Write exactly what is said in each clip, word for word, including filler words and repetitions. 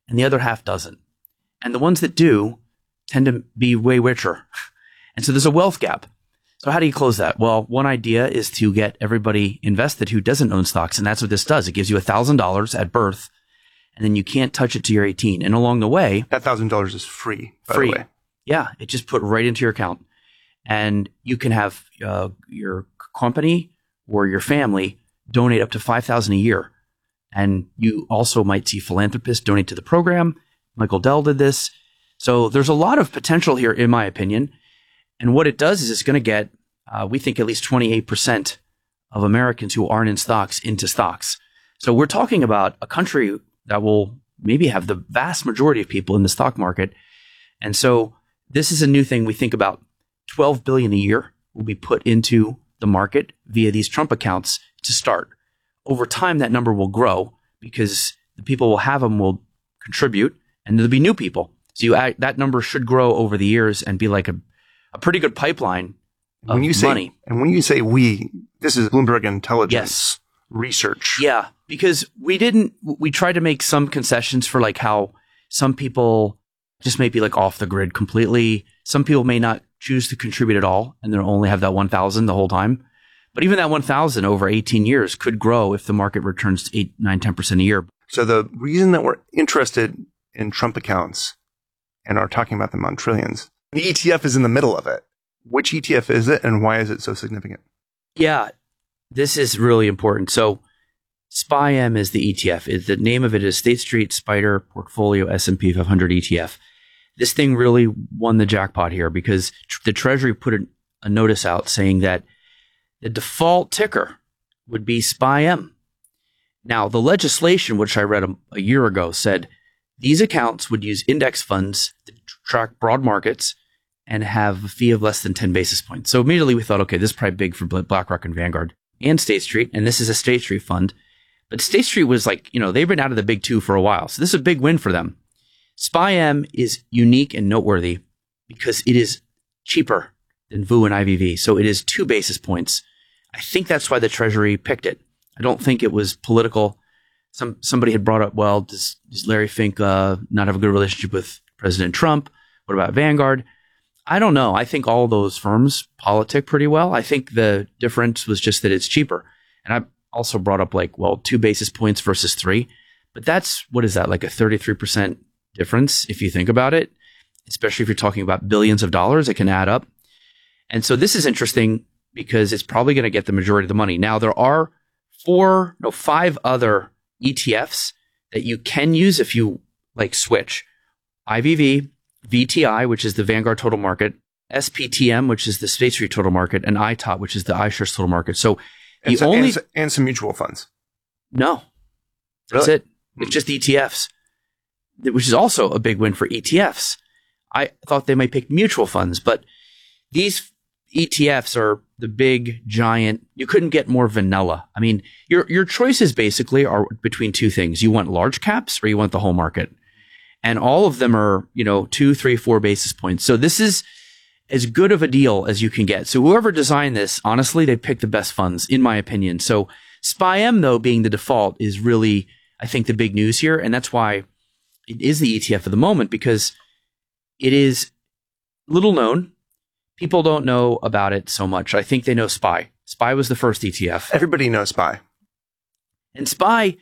and the other half doesn't. And the ones that do tend to be way richer. And so there's a wealth gap. So how do you close that? Well, one idea is to get everybody invested who doesn't own stocks. And that's what this does. It gives you one thousand dollars at birth, and then you can't touch it till you're eighteen. And along the way, that one thousand dollars is free, by free. the way. Yeah. It just put right into your account. And you can have uh, your company or your family donate up to five thousand dollars a year. And you also might see philanthropists donate to the program. Michael Dell did this. So there's a lot of potential here, in my opinion. And what it does is it's going to get, uh, we think, at least twenty-eight percent of Americans who aren't in stocks into stocks. So we're talking about a country that will maybe have the vast majority of people in the stock market. And so this is a new thing. We think about twelve billion dollars a year will be put into the market via these Trump accounts to start. Over time, that number will grow because the people who will have them will contribute, and there'll be new people. So you add, that number should grow over the years and be like a a pretty good pipeline of when you say, money. And when you say we, this is Bloomberg Intelligence yes. research. Yeah, because we didn't, we tried to make some concessions for like how some people just may be like off the grid completely. Some people may not choose to contribute at all, and they'll only have that one thousand the whole time. But even that one thousand over eighteen years could grow if the market returns to eight, nine, ten percent a year. So the reason that we're interested in Trump accounts and are talking about them on trillions, the E T F is in the middle of it. Which E T F is it, and why is it so significant? Yeah, this is really important. So S P Y M is the E T F. The name of it is State Street Spider Portfolio S and P five hundred E T F. This thing really won the jackpot here because the Treasury put a, a notice out saying that the default ticker would be S P Y M. Now, the legislation, which I read a, a year ago, said these accounts would use index funds to track broad markets and have a fee of less than ten basis points. So immediately we thought, okay, this is probably big for BlackRock and Vanguard and State Street. And this is a State Street fund. But State Street was like, you know, they've been out of the big two for a while. So this is a big win for them. S P Y M is unique and noteworthy because it is cheaper than V U and I V V. So it is two basis points. I think that's why the Treasury picked it. I don't think it was political. Some Somebody had brought up, well, does, does Larry Fink uh, not have a good relationship with President Trump? What about Vanguard? I don't know. I think all those firms politic pretty well. I think the difference was just that it's cheaper. And I also brought up like, well, two basis points versus three. But that's, what is that, like a thirty-three percent difference if you think about it, especially if you're talking about billions of dollars, it can add up. And so this is interesting because it's probably going to get the majority of the money. Now, there are four, no, five other E T Fs that you can use if you like switch. I V V, V T I, which is the Vanguard Total Market, S P T M, which is the State Street Total Market, and I T O P, which is the iShares Total Market. So and, the so, only and, and some mutual funds. No, that's really? it. It's just E T Fs, which is also a big win for E T Fs. I thought they might pick mutual funds, but these E T Fs are the big giant. You couldn't get more vanilla. I mean, your your choices basically are between two things. You want large caps or you want the whole market. And all of them are, you know, two, three, four basis points. So this is as good of a deal as you can get. So whoever designed this, honestly, they picked the best funds, in my opinion. So S P Y M, though, being the default is really, I think, the big news here. And that's why it is the E T F of the moment, because it is little known. People don't know about it so much. I think they know S P Y. S P Y was the first E T F. Everybody knows S P Y. And S P Y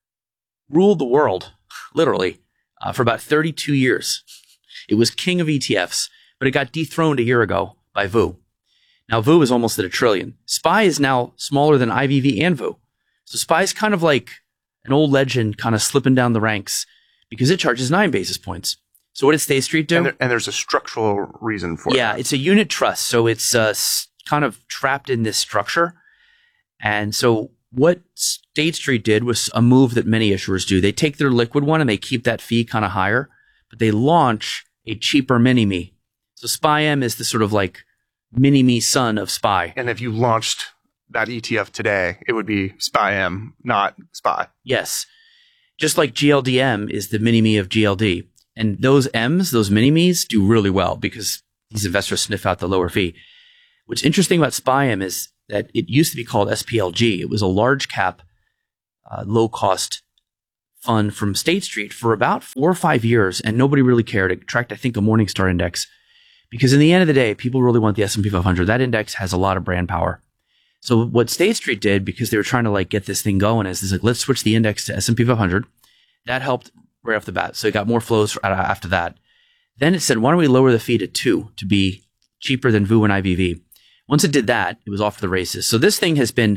ruled the world, literally. Uh, for about thirty-two years. It was king of E T Fs, but it got dethroned a year ago by V U. Now, V U is almost at a trillion. S P Y is now smaller than I V V and V U. So S P Y is kind of like an old legend kind of slipping down the ranks because it charges nine basis points. So what did State Street do? And, there, and there's a structural reason for yeah, it. Yeah, it's a unit trust. So it's uh, kind of trapped in this structure. And so what State Street did was a move that many issuers do. They take their liquid one and they keep that fee kind of higher, but they launch a cheaper mini-me. So S P Y M is the sort of like mini-me son of S P Y. And if you launched that E T F today, it would be S P Y M, not S P Y. Yes. Just like G L D M is the mini-me of G L D. And those M's, those mini-me's, do really well because these investors sniff out the lower fee. What's interesting about S P Y M is that it used to be called S P L G. It was a large cap, uh, low cost fund from State Street for about four or five years, and nobody really cared. It tracked, I think, a Morningstar index, because in the end of the day, people really want the S and P five hundred. That index has a lot of brand power. So what State Street did, because they were trying to like get this thing going, is, is like, let's switch the index to S and P five hundred. That helped right off the bat. So it got more flows after that. Then it said, why don't we lower the fee to two to be cheaper than V U and I V V? Once it did that, it was off to the races. So this thing has been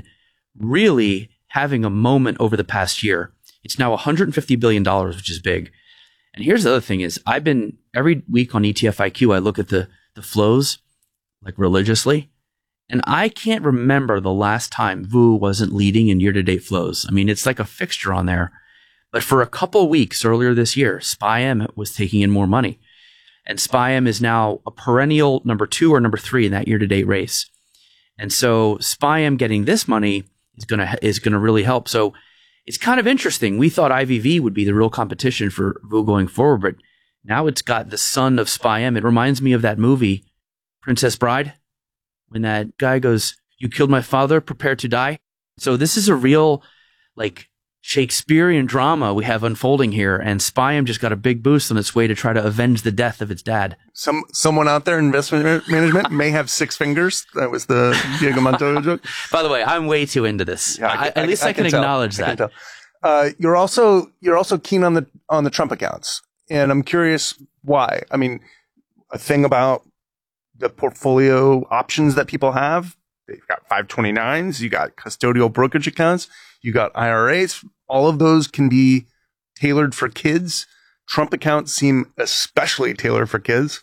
really having a moment over the past year. It's now one hundred fifty billion dollars, which is big. And here's the other thing is I've been every week on E T F I Q, I look at the, the flows like religiously. And I can't remember the last time V U wasn't leading in year-to-date flows. I mean, it's like a fixture on there. But for a couple weeks earlier this year, S P Y M was taking in more money. And S P Y M is now a perennial number two or number three in that year-to-date race. And so S P Y M getting this money is going to is going to really help. So it's kind of interesting. We thought I V V would be the real competition for V U going forward, but now it's got the son of S P Y M. It reminds me of that movie, Princess Bride, when that guy goes, "You killed my father, prepare to die." So this is a real, like, Shakespearean drama we have unfolding here, and S P Y M just got a big boost on its way to try to avenge the death of its dad. Some someone out there in investment management may have six fingers. That was the Diego Montoya joke. By the way, I'm way too into this. Yeah, I, I, at I, least I, I can, can acknowledge that. Can uh, you're also you're also keen on the on the Trump accounts, and I'm curious why. I mean, a thing about the portfolio options that people have. They've got five twenty-nines. You got custodial brokerage accounts. You got I R As. All of those can be tailored for kids. Trump accounts seem especially tailored for kids.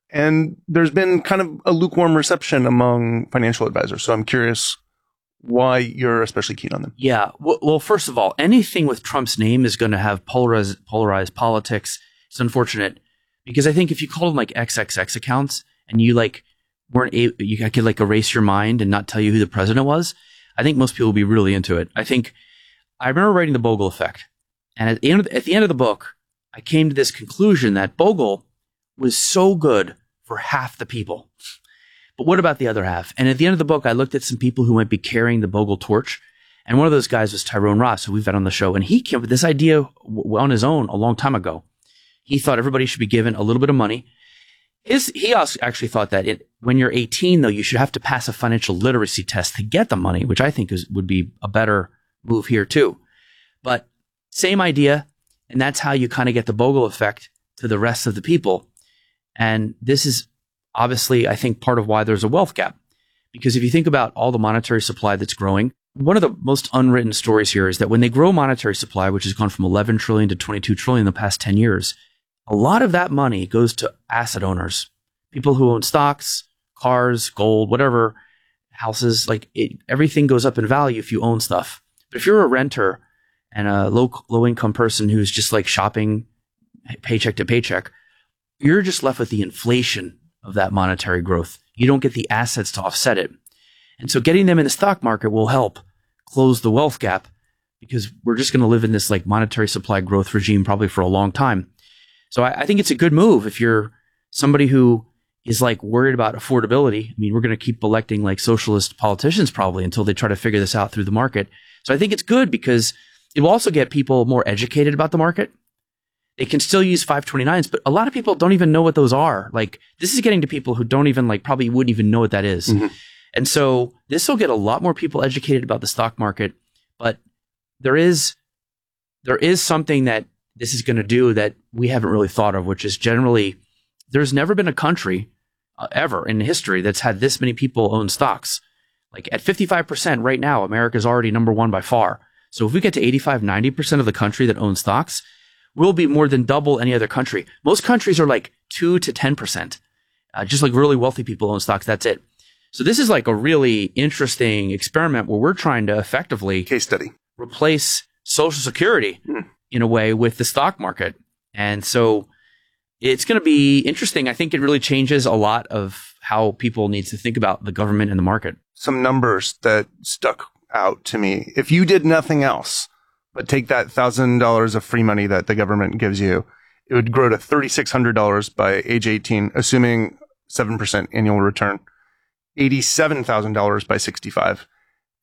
And there's been kind of a lukewarm reception among financial advisors. So I'm curious why you're especially keen on them. Yeah. Well, first of all, anything with Trump's name is going to have polarized, polarized politics. It's unfortunate because I think if you call them like triple X accounts and you like weren't able, you could like erase your mind and not tell you who the president was, I think most people will be really into it. I think I remember writing The Bogle Effect. And at the end of the, at the end of the book, I came to this conclusion that Bogle was so good for half the people. But what about the other half? And at the end of the book, I looked at some people who might be carrying the Bogle torch. And one of those guys was Tyrone Ross, who we've had on the show. And he came up with this idea on his own a long time ago. He thought everybody should be given a little bit of money. His, he also actually thought that it, when you're eighteen, though, you should have to pass a financial literacy test to get the money, which I think is, would be a better move here, too. But same idea. And that's how you kind of get the Bogle effect to the rest of the people. And this is obviously, I think, part of why there's a wealth gap. Because if you think about all the monetary supply that's growing, one of the most unwritten stories here is that when they grow monetary supply, which has gone from eleven trillion to twenty-two trillion in the past ten years, a lot of that money goes to asset owners, people who own stocks, cars, gold, whatever, houses. Like it, everything goes up in value if you own stuff. But if you're a renter and a low low income person who's just like shopping paycheck to paycheck, you're just left with the inflation of that monetary growth. You don't get the assets to offset it. And so getting them in the stock market will help close the wealth gap because we're just going to live in this like monetary supply growth regime probably for a long time. So I, I think it's a good move if you're somebody who is like worried about affordability. I mean, we're going to keep electing like socialist politicians probably until they try to figure this out through the market. So I think it's good because it will also get people more educated about the market. They can still use five twenty-nines, but a lot of people don't even know what those are. Like this is getting to people who don't even like probably wouldn't even know what that is. Mm-hmm. And so this will get a lot more people educated about the stock market. But there is there is something that this is going to do that we haven't really thought of, which is generally there's never been a country uh, ever in history that's had this many people own stocks. Like at fifty-five percent right now, America is already number one by far. So if we get to eighty-five, ninety percent of the country that owns stocks, we'll be more than double any other country. Most countries are like two to ten percent. Uh, just like really wealthy people own stocks. That's it. So this is like a really interesting experiment where we're trying to effectively case study replace Social Security mm. in a way with the stock market. And so it's going to be interesting. I think it really changes a lot of how people need to think about the government and the market. Some numbers that stuck out to me. If you did nothing else but take that one thousand dollars of free money that the government gives you, it would grow to three thousand six hundred dollars by age eighteen, assuming seven percent annual return. eighty-seven thousand dollars by sixty-five,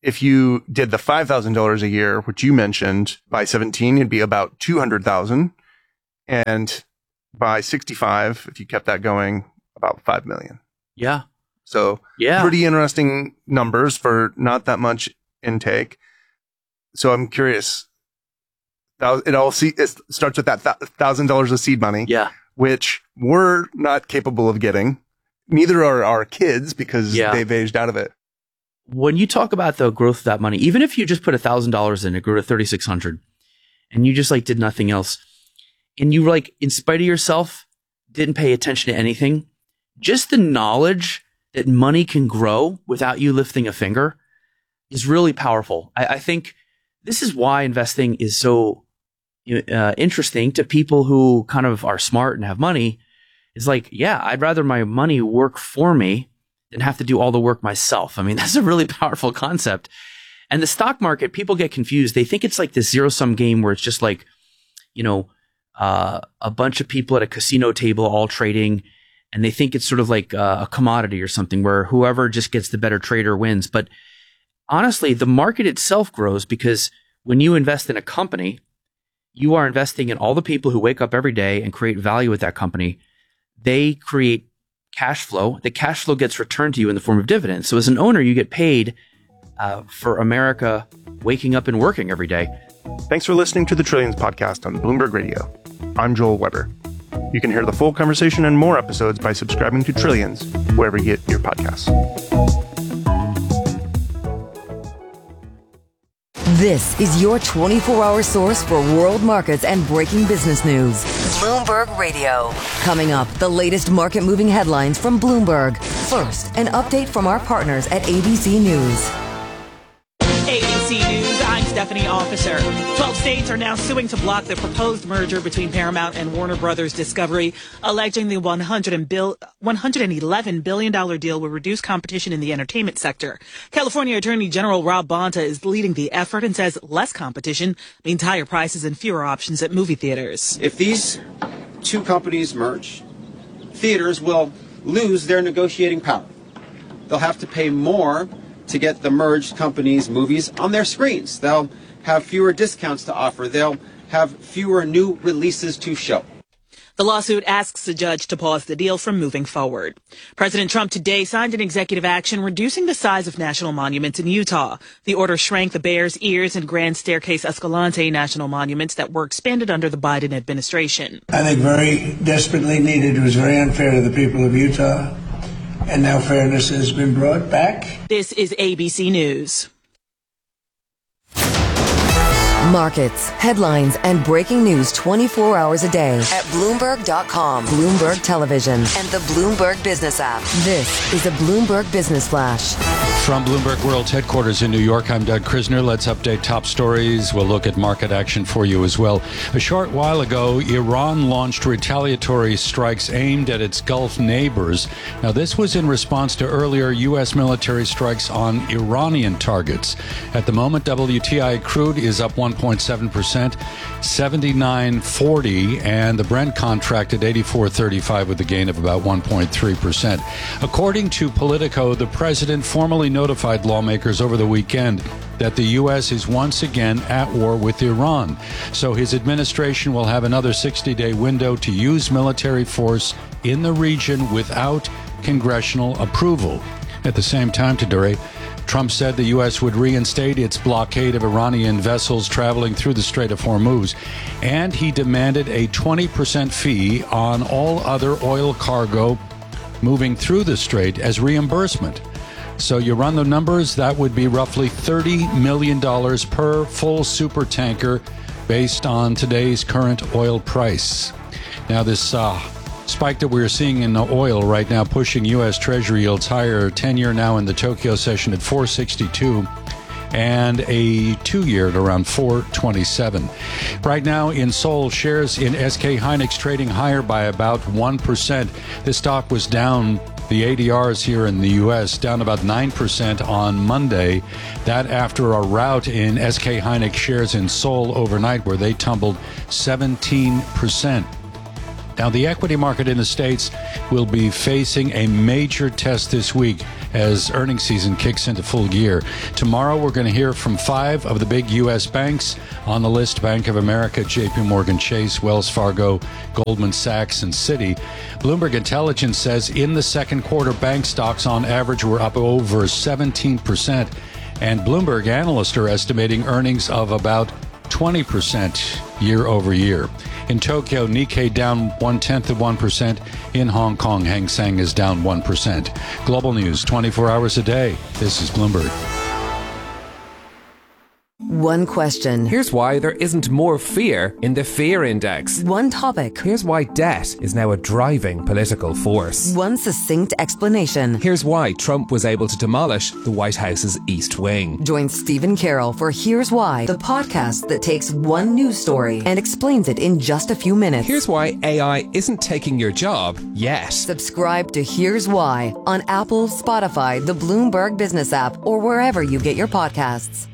If you did the five thousand dollars a year, which you mentioned, by seventeen, it'd be about two hundred thousand dollars. And by sixty-five, if you kept that going, about five million dollars. Yeah. So yeah. pretty interesting numbers for not that much intake. So I'm curious. It all see, it starts with that one thousand dollars of seed money, yeah, which we're not capable of getting. Neither are our kids because yeah. they've aged out of it. When you talk about the growth of that money, even if you just put one thousand dollars in, it grew to thirty-six hundred dollars, and you just like did nothing else, and you like, in spite of yourself, didn't pay attention to anything, just the knowledge that money can grow without you lifting a finger is really powerful. I, I think this is why investing is so uh, interesting to people who kind of are smart and have money. It's like, yeah, I'd rather my money work for me than have to do all the work myself. I mean, that's a really powerful concept. And the stock market, people get confused. They think it's like this zero sum game where it's just like, you know, uh, a bunch of people at a casino table all trading. And they think it's sort of like uh, a commodity or something where whoever just gets the better trader wins. But honestly, the market itself grows because when you invest in a company, you are investing in all the people who wake up every day and create value with that company. They create cash flow. The cash flow gets returned to you in the form of dividends. So as an owner, you get paid uh, for America waking up and working every day. Thanks for listening to the Trillions podcast on Bloomberg Radio. I'm Joel Weber. You can hear the full conversation and more episodes by subscribing to Trillions, wherever you get your podcasts. This is your twenty-four hour source for world markets and breaking business news. Bloomberg Radio. Coming up, the latest market-moving headlines from Bloomberg. First, an update from our partners at A B C News. A B C News, I'm Stephanie Officer. Twelve states are now suing to block the proposed merger between Paramount and Warner Brothers Discovery, alleging the one hundred eleven billion dollars deal will reduce competition in the entertainment sector. California Attorney General Rob Bonta is leading the effort and says less competition means higher prices and fewer options at movie theaters. If these two companies merge, theaters will lose their negotiating power. They'll have to pay more to get the merged companies' movies on their screens. They'll have fewer discounts to offer. They'll have fewer new releases to show. The lawsuit asks the judge to pause the deal from moving forward. President Trump today signed an executive action reducing the size of national monuments in Utah. The order shrank the Bears Ears and Grand Staircase Escalante national monuments that were expanded under the Biden administration. I think very desperately needed. It was very unfair to the people of Utah. And now fairness has been brought back. This is A B C News. Markets, headlines, and breaking news twenty-four hours a day at Bloomberg dot com, Bloomberg Television, and the Bloomberg Business app. This is a Bloomberg Business Flash. From Bloomberg World's headquarters in New York, I'm Doug Krisner. Let's update top stories. We'll look at market action for you as well. A short while ago, Iran launched retaliatory strikes aimed at its Gulf neighbors. Now, this was in response to earlier U S military strikes on Iranian targets. At the moment, W T I crude is up one point seven percent, seventy-nine forty, and the Brent contract at eighty-four thirty-five with a gain of about one point three percent. According to Politico, the president formally notified lawmakers over the weekend that the U S is once again at war with Iran. So his administration will have another sixty-day window to use military force in the region without congressional approval. At the same time today, Trump said the U S would reinstate its blockade of Iranian vessels traveling through the Strait of Hormuz, and he demanded a twenty percent fee on all other oil cargo moving through the strait as reimbursement. So you run the numbers, that would be roughly thirty million dollars per full supertanker based on today's current oil price. Now, this uh, spike that we're seeing in the oil right now pushing U S Treasury yields higher, ten-year now in the Tokyo session at four sixty-two, and a two-year at around four twenty-seven. Right now in Seoul, shares in S K Hynix trading higher by about one percent. This stock was down, the A D Rs here in the U S, down about nine percent on Monday. That after a rout in S K Hynix shares in Seoul overnight where they tumbled seventeen percent. Now, the equity market in the States will be facing a major test this week as earnings season kicks into full gear. Tomorrow, we're going to hear from five of the big U S banks. On the list, Bank of America, J P Morgan Chase, Wells Fargo, Goldman Sachs, and Citi. Bloomberg Intelligence says in the second quarter, bank stocks on average were up over seventeen percent. And Bloomberg analysts are estimating earnings of about twenty percent year over year. In Tokyo, Nikkei down one-tenth of one percent. In Hong Kong, Hang Seng is down one percent. Global news twenty-four hours a day. This is Bloomberg. One question. Here's why there isn't more fear in the fear index. One topic. Here's why debt is now a driving political force. One succinct explanation. Here's why Trump was able to demolish the White House's East Wing. Join Stephen Carroll for Here's Why, the podcast that takes one news story and explains it in just a few minutes. Here's why A I isn't taking your job yet. Subscribe to Here's Why on Apple, Spotify, the Bloomberg Business app, or wherever you get your podcasts.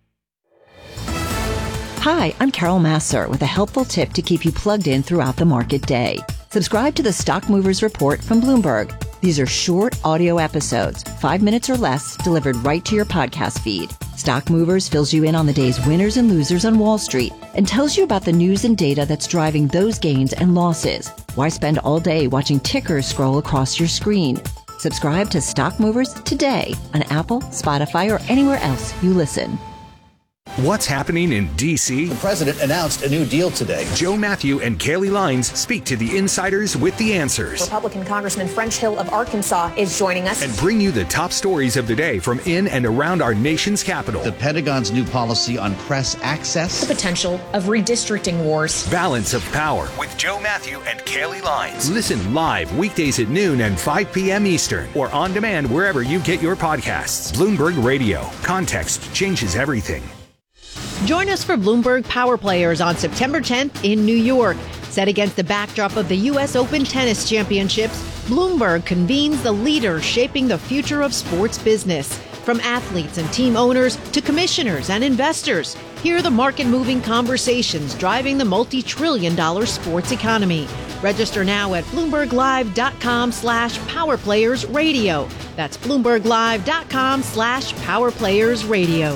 Hi, I'm Carol Massar with a helpful tip to keep you plugged in throughout the market day. Subscribe to the Stock Movers Report from Bloomberg. These are short audio episodes, five minutes or less, delivered right to your podcast feed. Stock Movers fills you in on the day's winners and losers on Wall Street and tells you about the news and data that's driving those gains and losses. Why spend all day watching tickers scroll across your screen? Subscribe to Stock Movers today on Apple, Spotify, or anywhere else you listen. What's happening in D C? The president announced a new deal today. Joe Matthew and Kaylee Lines speak to the insiders with the answers. Republican Congressman French Hill of Arkansas is joining us. And bring you the top stories of the day from in and around our nation's capital. The Pentagon's new policy on press access. The potential of redistricting wars. Balance of Power with Joe Matthew and Kaylee Lines. Listen live weekdays at noon and five p.m. Eastern or on demand wherever you get your podcasts. Bloomberg Radio. Context changes everything. Join us for Bloomberg Power Players on September tenth in New York. Set against the backdrop of the U S Open Tennis Championships, Bloomberg convenes the leaders shaping the future of sports business. From athletes and team owners to commissioners and investors, hear the market-moving conversations driving the multi-trillion dollar sports economy. Register now at bloomberglive.com slash powerplayersradio. That's bloomberglive.com slash powerplayersradio.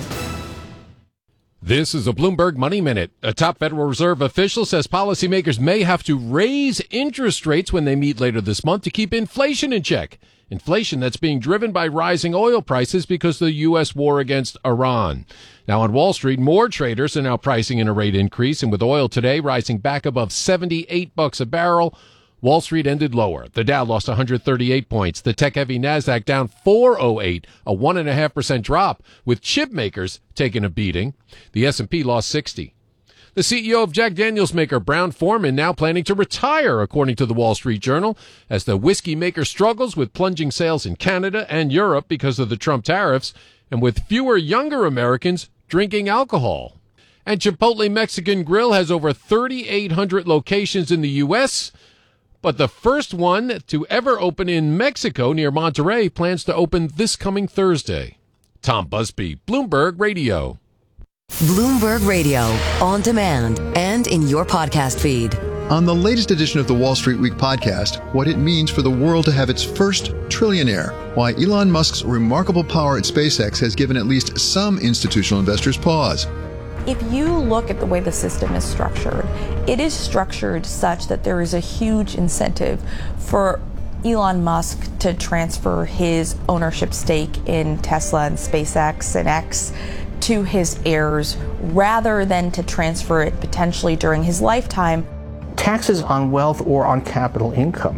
This is a Bloomberg Money Minute. A top Federal Reserve official says policymakers may have to raise interest rates when they meet later this month to keep inflation in check. Inflation that's being driven by rising oil prices because of the U S war against Iran. Now on Wall Street, more traders are now pricing in a rate increase, and with oil today rising back above seventy-eight bucks a barrel, Wall Street ended lower. The Dow lost one hundred thirty-eight points. The tech-heavy NASDAQ down four oh eight, a one point five percent drop, with chip makers taking a beating. The S and P lost sixty. The C E O of Jack Daniels maker Brown-Forman now planning to retire, according to the Wall Street Journal, as the whiskey maker struggles with plunging sales in Canada and Europe because of the Trump tariffs, and with fewer younger Americans drinking alcohol. And Chipotle Mexican Grill has over thirty-eight hundred locations in the U S, but the first one to ever open in Mexico near Monterrey plans to open this coming Thursday. Tom Busby, Bloomberg Radio. Bloomberg Radio, on demand and in your podcast feed. On the latest edition of the Wall Street Week podcast, what it means for the world to have its first trillionaire, why Elon Musk's remarkable power at SpaceX has given at least some institutional investors pause. If you look at the way the system is structured, it is structured such that there is a huge incentive for Elon Musk to transfer his ownership stake in Tesla and SpaceX and X to his heirs rather than to transfer it potentially during his lifetime. Taxes on wealth or on capital income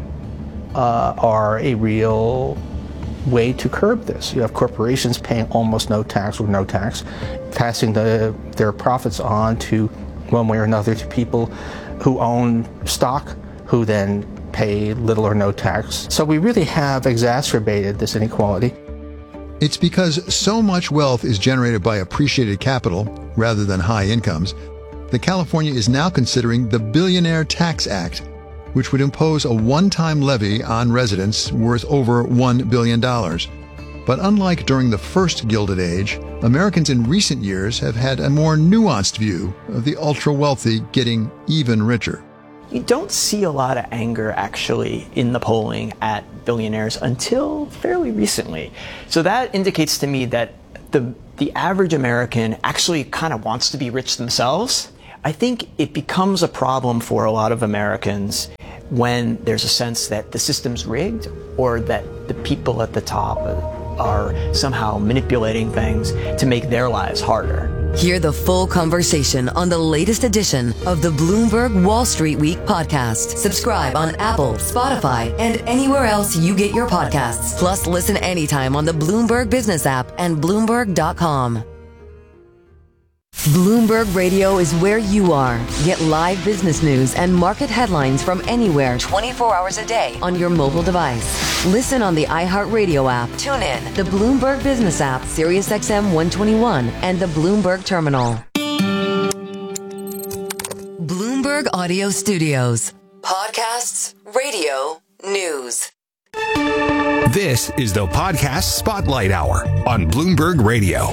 uh, are a real way to curb this. You have corporations paying almost no tax or no tax, passing the, their profits on to one way or another to people who own stock, who then pay little or no tax. So we really have exacerbated this inequality. It's because so much wealth is generated by appreciated capital rather than high incomes that California is now considering the Billionaire Tax Act, which would impose a one-time levy on residents worth over one billion dollars. But unlike during the first Gilded Age, Americans in recent years have had a more nuanced view of the ultra-wealthy getting even richer. You don't see a lot of anger actually in the polling at billionaires until fairly recently. So that indicates to me that the the average American actually kind of wants to be rich themselves. I think it becomes a problem for a lot of Americans when there's a sense that the system's rigged or that the people at the top are somehow manipulating things to make their lives harder. Hear the full conversation on the latest edition of the Bloomberg Wall Street Week podcast. Subscribe on Apple, Spotify, and anywhere else you get your podcasts. Plus, listen anytime on the Bloomberg Business app and Bloomberg dot com. Bloomberg Radio is where you are. Get live business news and market headlines from anywhere twenty-four hours a day on your mobile device. Listen on the iHeartRadio app. Tune in the Bloomberg Business app, Sirius X M one twenty-one, and the Bloomberg Terminal. Bloomberg Audio Studios. Podcasts, radio, news. This is the Podcast Spotlight Hour on Bloomberg Radio.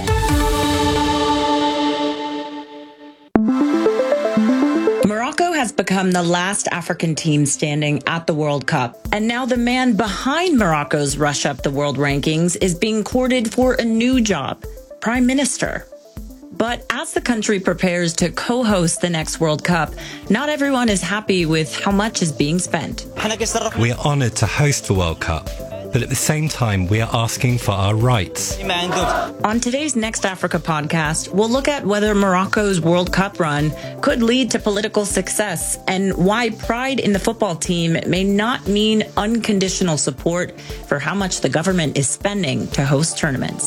Morocco has become the last African team standing at the World Cup. And now the man behind Morocco's rush up the world rankings is being courted for a new job, Prime Minister. But as the country prepares to co-host the next World Cup, not everyone is happy with how much is being spent. We are honoured to host the World Cup, but at the same time, we are asking for our rights. On today's Next Africa podcast, we'll look at whether Morocco's World Cup run could lead to political success and why pride in the football team may not mean unconditional support for how much the government is spending to host tournaments.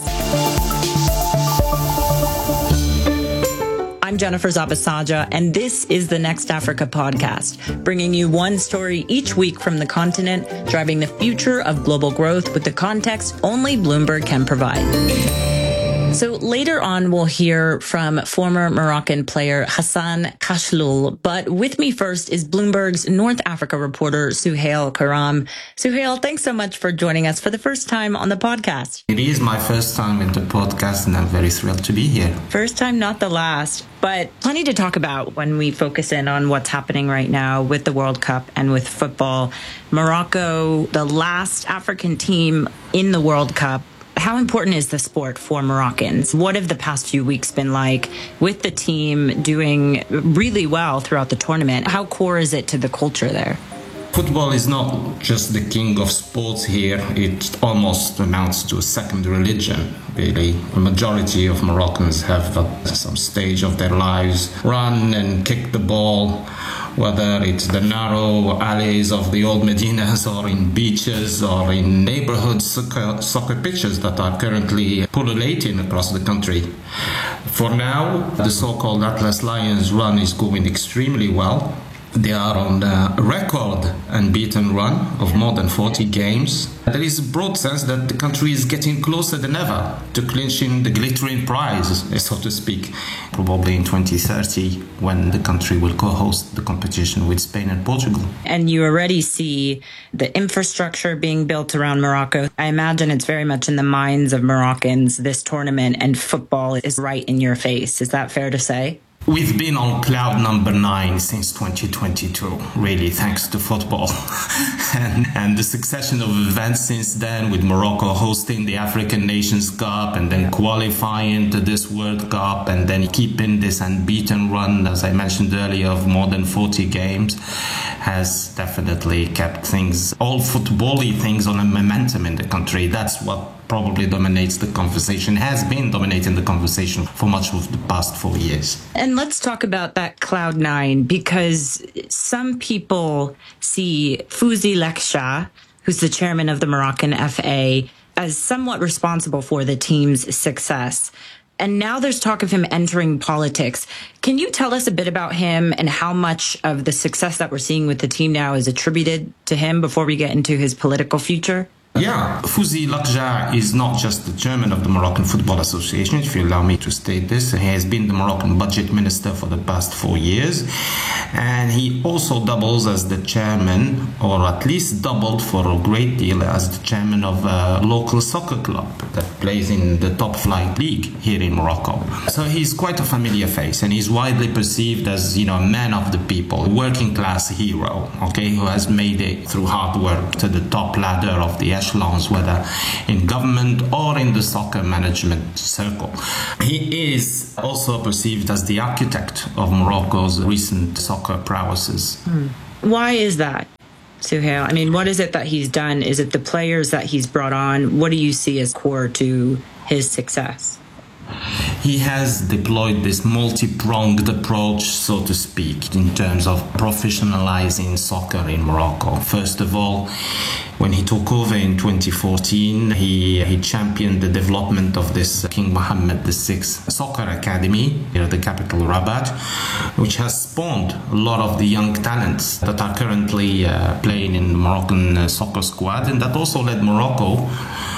I'm Jennifer Zabasaja, and this is the Next Africa podcast, bringing you one story each week from the continent, driving the future of global growth with the context only Bloomberg can provide. So later on, we'll hear from former Moroccan player Hassan Khachloul. But with me first is Bloomberg's North Africa reporter, Suhail Karam. Suhail, thanks so much for joining us for the first time on the podcast. It is my first time in the podcast, and I'm very thrilled to be here. First time, not the last. But plenty to talk about when we focus in on what's happening right now with the World Cup and with football. Morocco, the last African team in the World Cup. How important is the sport for Moroccans? What have the past few weeks been like with the team doing really well throughout the tournament? How core is it to the culture there? Football is not just the king of sports here. It almost amounts to a second religion, really. The majority of Moroccans have at some stage of their lives run and kick the ball, whether it's the narrow alleys of the old Medinas or in beaches or in neighborhood soccer, soccer pitches that are currently pullulating across the country. For now, the so-called Atlas Lions run is going extremely well. They are on a record unbeaten run of more than forty games. There is a broad sense that the country is getting closer than ever to clinching the glittering prize, so to speak, probably in twenty thirty, when the country will co-host the competition with Spain and Portugal. And you already see the infrastructure being built around Morocco. I imagine it's very much in the minds of Moroccans, this tournament, and football is right in your face. Is that fair to say? We've been on cloud number nine since twenty twenty-two, really, thanks to football. and, and the succession of events since then, with Morocco hosting the African Nations Cup and then qualifying to this World Cup and then keeping this unbeaten run, as I mentioned earlier, of more than forty games, has definitely kept things, all football-y things, on a momentum in the country. That's what probably dominates the conversation, has been dominating the conversation for much of the past four years. And let's talk about that cloud nine, because some people see Fouzi Lekcha, who's the chairman of the Moroccan F A, as somewhat responsible for the team's success. And now there's talk of him entering politics. Can you tell us a bit about him and how much of the success that we're seeing with the team now is attributed to him before we get into his political future? Yeah, Fouzi Lakja is not just the chairman of the Moroccan Football Association, if you allow me to state this. He has been the Moroccan budget minister for the past four years. And he also doubles as the chairman, or at least doubled for a great deal, as the chairman of a local soccer club that plays in the top flight league here in Morocco. So he's quite a familiar face, and he's widely perceived as, you know, a man of the people, working class hero, okay, who has made it through hard work to the top ladder of the echelons, whether in government or in the soccer management circle. He is also perceived as the architect of Morocco's recent soccer prowesses. Hmm. Why is that, Souheil? I mean, what is it that he's done? Is it the players that he's brought on? What do you see as core to his success? He has deployed this multi-pronged approach, so to speak, in terms of professionalizing soccer in Morocco. First of all, when he took over in twenty fourteen, he, he championed the development of this King Mohammed the sixth Soccer Academy, you know, the capital Rabat, which has spawned a lot of the young talents that are currently uh, playing in the Moroccan uh, soccer squad, and that also led Morocco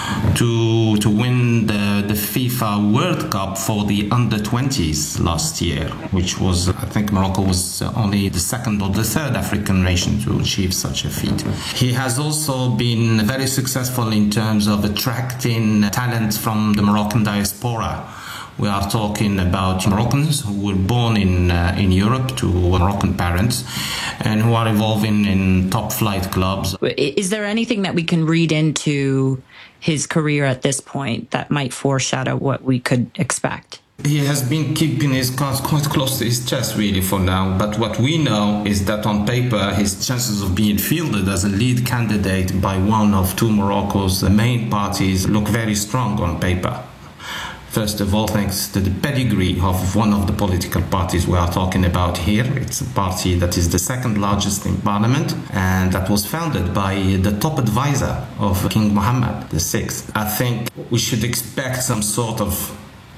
to to win the, the FIFA World Cup for the under twenties last year, which was, I think Morocco was only the second or the third African nation to achieve such a feat. He has also been very successful in terms of attracting talent from the Moroccan diaspora. We are talking about Moroccans who were born in uh, in Europe to Moroccan parents and who are evolving in top flight clubs. Is there anything that we can read into his career at this point that might foreshadow what we could expect? He has been keeping his cards quite close to his chest, really, for now. But what we know is that on paper, his chances of being fielded as a lead candidate by one of two Morocco's main parties look very strong on paper. First of all, thanks to the pedigree of one of the political parties we are talking about here. It's a party that is the second largest in parliament, and that was founded by the top advisor of King Mohammed the sixth. I think we should expect some sort of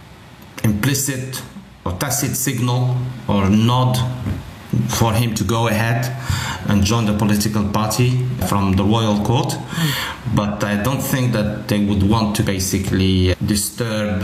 implicit or tacit signal or nod for him to go ahead and join the political party from the royal court. But I don't think that they would want to basically disturb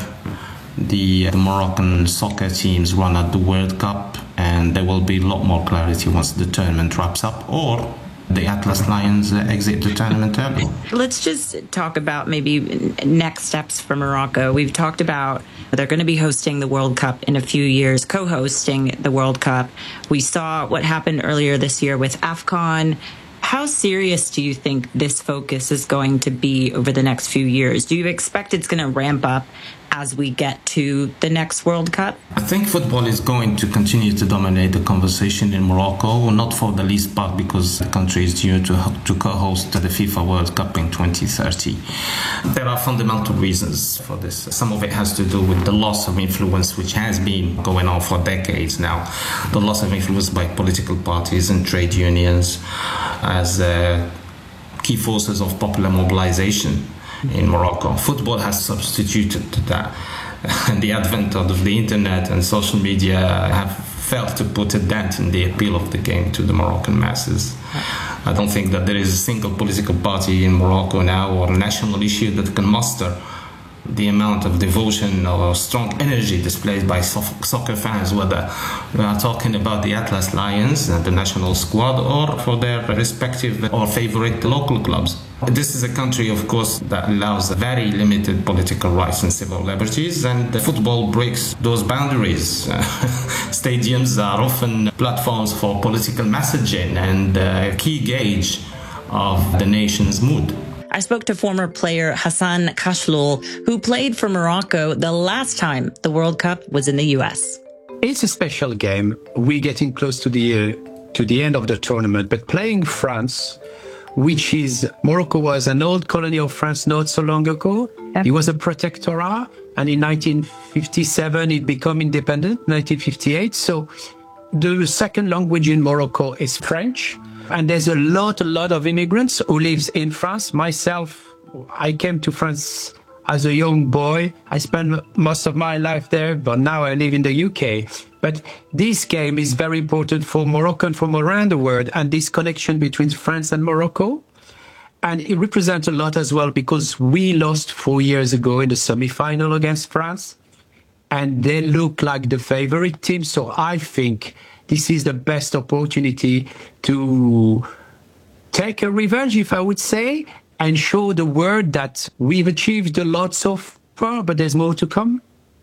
the, the Moroccan soccer team's run at the World Cup, and there will be a lot more clarity once the tournament wraps up, or the Atlas Lions exit the tournament early. Let's just talk about maybe next steps for Morocco. We've talked about they're going to be hosting the World Cup in a few years, co-hosting the World Cup. We saw what happened earlier this year with AFCON. How serious do you think this focus is going to be over the next few years? Do you expect it's going to ramp up as we get to the next World Cup? I think football is going to continue to dominate the conversation in Morocco, not for the least part because the country is due to, to co-host the FIFA World Cup in twenty thirty. There are fundamental reasons for this. Some of it has to do with the loss of influence, which has been going on for decades now. The loss of influence by political parties and trade unions as uh, key forces of popular mobilization in Morocco. Football has substituted that, and the advent of the internet and social media have failed to put a dent in the appeal of the game to the Moroccan masses. I don't think that there is a single political party in Morocco now or national issue that can muster the amount of devotion or strong energy displayed by so- soccer fans, whether we are talking about the Atlas Lions, the national squad, or for their respective or favorite local clubs. This is a country, of course, that allows very limited political rights and civil liberties, and the football breaks those boundaries. Stadiums are often platforms for political messaging and a key gauge of the nation's mood. I spoke to former player Hassan Khachloul, who played for Morocco the last time the World Cup was in the U S. It's a special game. We're getting close to the uh, to the end of the tournament, but playing France, which is Morocco was an old colony of France not so long ago. It was a protectorate, and in nineteen fifty-seven it became independent, nineteen fifty-eight. So the second language in Morocco is French. And there's a lot, a lot of immigrants who lives in France. Myself, I came to France as a young boy. I spent most of my life there, but now I live in the U K. But this game is very important for Moroccan from around the world, and this connection between France and Morocco. And it represents a lot as well because we lost four years ago in the semi-final against France. And they look like the favorite team. So I think this is the best opportunity to take a revenge, if I would say, and show the world that we've achieved a lot so far, but there's more to come.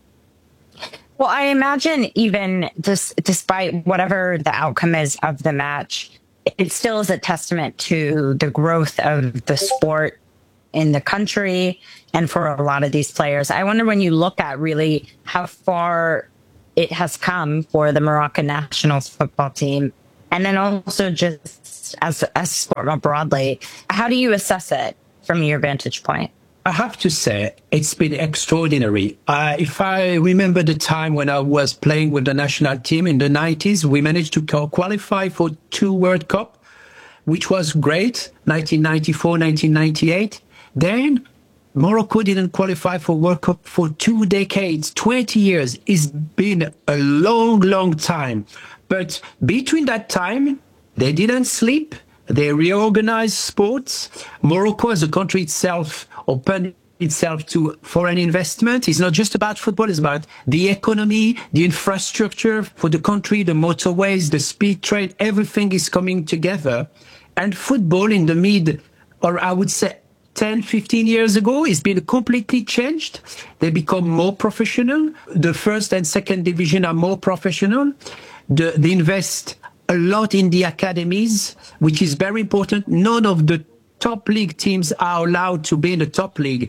Well, I imagine even just despite whatever the outcome is of the match, it still is a testament to the growth of the sport in the country and for a lot of these players. I wonder when you look at really how far it has come for the Moroccan national football team, and then also just as as sport more broadly, how do you assess it from your vantage point? I have to say, it's been extraordinary. Uh, if I remember the time when I was playing with the national team in the nineties, we managed to qualify for two World Cup, which was great, nineteen ninety-four, nineteen ninety-eight. Then Morocco didn't qualify for World Cup for two decades, twenty years. It's been a long, long time. But between that time, they didn't sleep. They reorganized sports. Morocco as a country itself opened itself to foreign investment. It's not just about football. It's about the economy, the infrastructure for the country, the motorways, the speed trade. Everything is coming together. And football in the mid, or I would say ten, fifteen years ago, it's been completely changed. They become more professional. The first and second division are more professional. The, they invest a lot in the academies, which is very important. None of the top league teams are allowed to be in the top league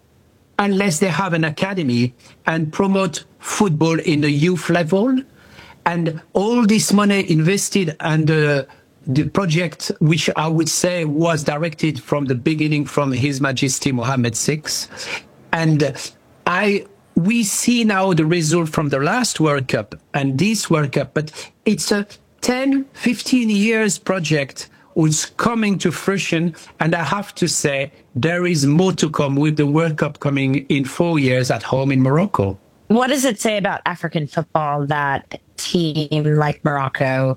unless they have an academy and promote football in the youth level. And all this money invested under the project, which I would say was directed from the beginning from His Majesty Mohammed the sixth. And I, we see now the result from the last World Cup and this World Cup, but it's a ten, fifteen years project which coming to fruition. And I have to say, there is more to come with the World Cup coming in four years at home in Morocco. What does it say about African football that a team like Morocco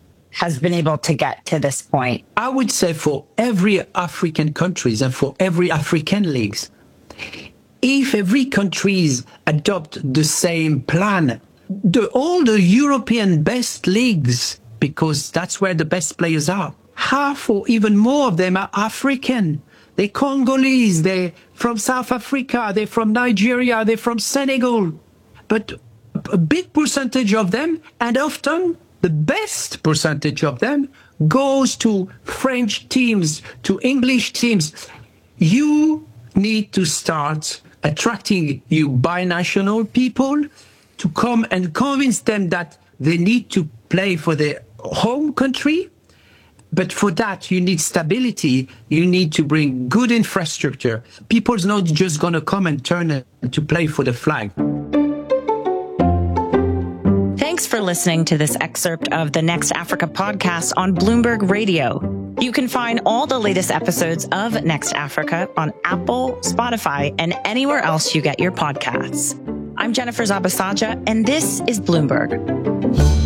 has been able to get to this point? I would say for every African countries and for every African leagues, if every countries adopt the same plan, the, all the European best leagues, because that's where the best players are, half or even more of them are African. They're Congolese, they're from South Africa, they're from Nigeria, they're from Senegal. But a big percentage of them, and often the best percentage of them, goes to French teams, to English teams. You need to start attracting you binational people to come and convince them that they need to play for their home country. But for that, you need stability. You need to bring good infrastructure. People's not just going to come and turn to play for the flag. Thanks for listening to this excerpt of the Next Africa podcast on Bloomberg Radio. You can find all the latest episodes of Next Africa on Apple, Spotify, and anywhere else you get your podcasts. I'm Jennifer Zabasaja, and this is Bloomberg.